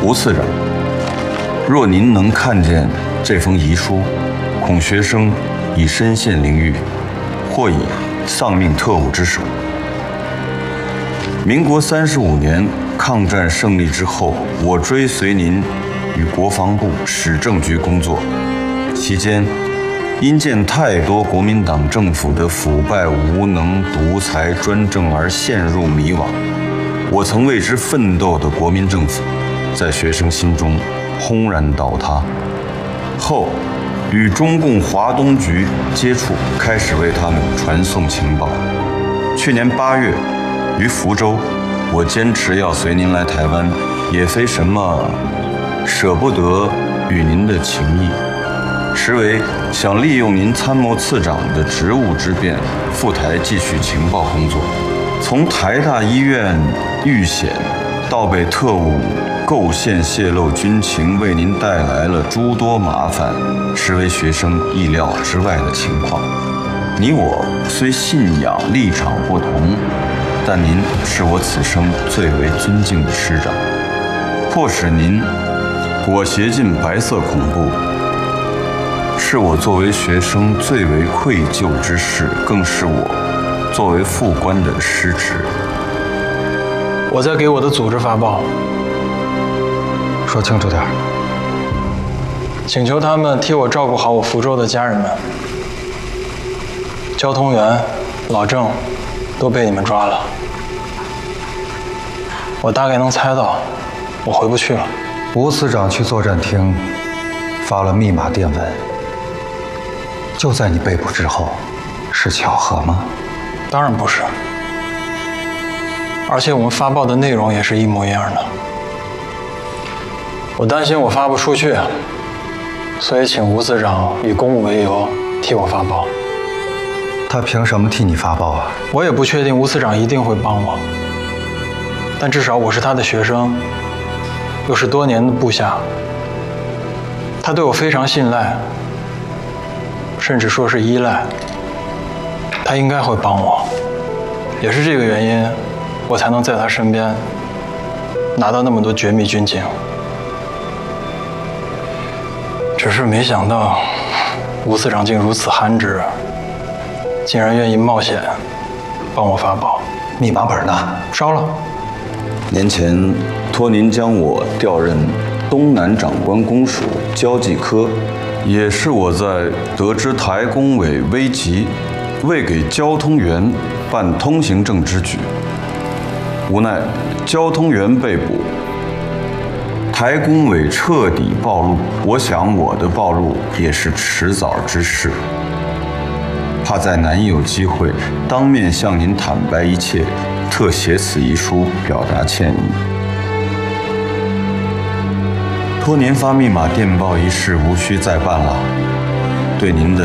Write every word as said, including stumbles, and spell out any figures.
吴次长，若您能看见这封遗书，恐学生已身陷囹圄，或已丧命特务之手。民国三十五年抗战胜利之后，我追随您与国防部史政局工作，期间因见太多国民党政府的腐败无能、独裁专政而陷入迷惘，我曾为之奋斗的国民政府，在学生心中轰然倒塌。后与中共华东局接触，开始为他们传送情报。去年八月，于福州，我坚持要随您来台湾，也非什么舍不得与您的情谊，实为想利用您参谋次长的职务之便，赴台继续情报工作。从台大医院遇险，到被特务构陷泄露军情，为您带来了诸多麻烦，实为学生意料之外的情况。你我虽信仰立场不同，但您是我此生最为尊敬的师长，迫使您裹挟进白色恐怖，是我作为学生最为愧疚之事，更是我作为副官的失职。 我在给我的组织发报， 说清楚点儿。 请求他们替我照顾好我福州的家人们。交通员、老郑都被你们抓了，我大概能猜到，我回不去了。 吴司长去作战厅发了密码电文，就在你被捕之后，是巧合吗？ 当然不是，而且我们发报的内容也是一模一样的。我担心我发不出去，所以请吴司长以公务为由替我发报。 他凭什么替你发报啊？ 我也不确定吴司长一定会帮我，但至少我是他的学生，又是多年的部下，他对我非常信赖，甚至说是依赖，他应该会帮我。也是这个原因，我才能在他身边拿到那么多绝密军情。只是没想到吴司长竟如此憨直，竟然愿意冒险帮我发报。 密码本呢？ 烧了。 年前托您将我调任东南长官公署交际科，也是我在得知台工委危急，未给交通员办通行证之举，无奈交通员被捕，台工委彻底暴露。我想我的暴露也是迟早之事，怕再难有机会当面向您坦白一切，特写此遗书表达歉意。托您发密码电报一事无需再办了，对您的